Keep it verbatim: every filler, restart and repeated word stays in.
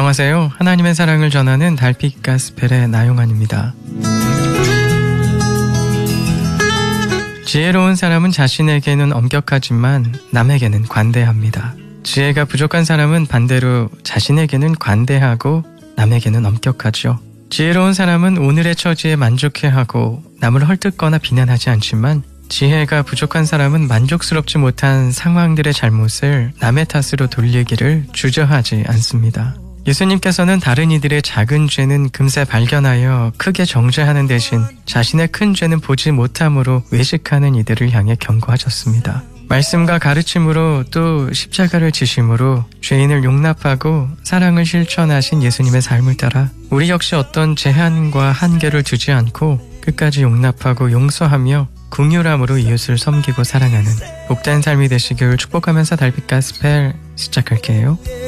안녕하세요. 하나님의 사랑을 전하는 달빛 가스펠의 나용환입니다. 지혜로운 사람은 자신에게는 엄격하지만 남에게는 관대합니다. 지혜가 부족한 사람은 반대로 자신에게는 관대하고 남에게는 엄격하죠. 지혜로운 사람은 오늘의 처지에 만족해하고 남을 헐뜯거나 비난하지 않지만, 지혜가 부족한 사람은 만족스럽지 못한 상황들의 잘못을 남의 탓으로 돌리기를 주저하지 않습니다. 예수님께서는 다른 이들의 작은 죄는 금세 발견하여 크게 정죄하는 대신 자신의 큰 죄는 보지 못함으로 외식하는 이들을 향해 경고하셨습니다. 말씀과 가르침으로 또 십자가를 지심으로 죄인을 용납하고 사랑을 실천하신 예수님의 삶을 따라 우리 역시 어떤 제한과 한계를 두지 않고 끝까지 용납하고 용서하며 긍휼함으로 이웃을 섬기고 사랑하는 복된 삶이 되시길 축복하면서 달빛 가스펠 시작할게요.